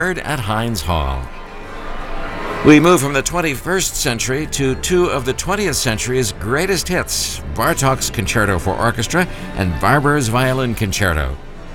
heard at Heinz Hall. We move from the 21st century to two of the 20th century's greatest hits, Bartók's Concerto for Orchestra and Barber's Violin Concerto.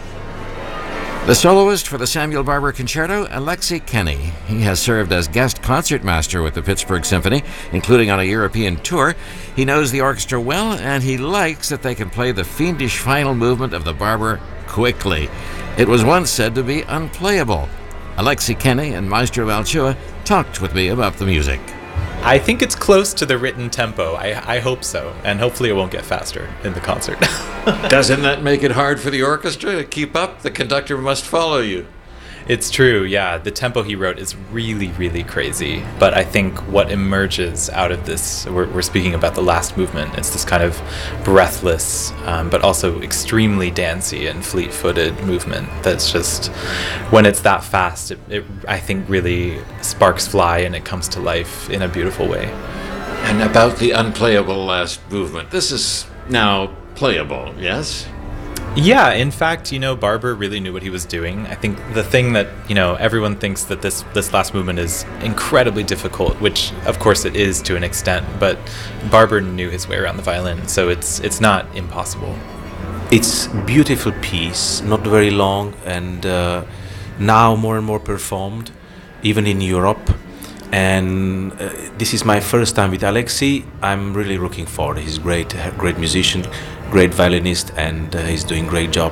The soloist for the Samuel Barber Concerto, Alexei Kenny. He has served as guest concertmaster with the Pittsburgh Symphony, including on a European tour. He knows the orchestra well, and he likes that they can play the fiendish final movement of the Barber quickly. It was once said to be unplayable. Alexei Kenny and Maestro Valchua talked with me about the music. I think it's close to the written tempo. I hope so, and hopefully it won't get faster in the concert. Doesn't that make it hard for the orchestra to keep up? The conductor must follow you. It's true, yeah. The tempo he wrote is really, really crazy. But I think what emerges out of this, we're speaking about the last movement, it's this kind of breathless, but also extremely dancey and fleet-footed movement that's just, when it's that fast, it I think really sparks fly and it comes to life in a beautiful way. And about the unplayable last movement, this is now playable, yes? Yeah, in fact, Barber really knew what he was doing. I think the thing that, everyone thinks that this last movement is incredibly difficult, which of course it is to an extent, but Barber knew his way around the violin, so it's not impossible. It's a beautiful piece, not very long, and now more and more performed, even in Europe. And this is my first time with Alexei. I'm really looking forward. He's great musician, great violinist, and he's doing a great job.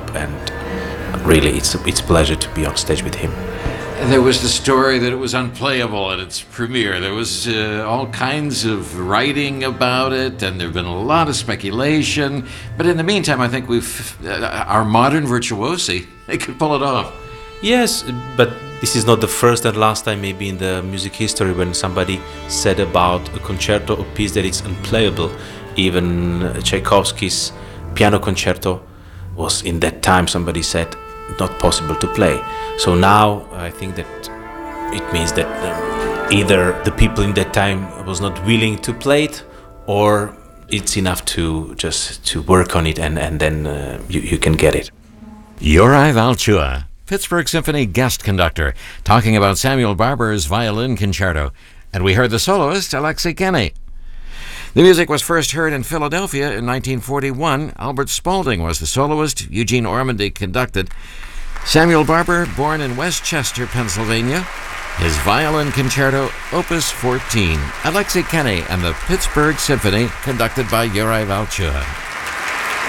And really, it's a pleasure to be on stage with him. There was the story that it was unplayable at its premiere. There was all kinds of writing about it, and there have been a lot of speculation. But in the meantime, I think our modern virtuosi, they could pull it off. Yes, but this is not the first and last time maybe in the music history when somebody said about a concerto, a piece that is unplayable. Even Tchaikovsky's piano concerto was in that time, somebody said, not possible to play. So now I think that it means that either the people in that time was not willing to play it, or it's enough to just to work on it and then you can get it. Yorai Valchua, Pittsburgh Symphony guest conductor, talking about Samuel Barber's Violin Concerto. And we heard the soloist, Alexei Kenny. The music was first heard in Philadelphia in 1941. Albert Spaulding was the soloist. Eugene Ormandy conducted. Samuel Barber, born in Westchester, Pennsylvania. His Violin Concerto, Opus 14. Alexei Kenny and the Pittsburgh Symphony, conducted by Yorai Valchua.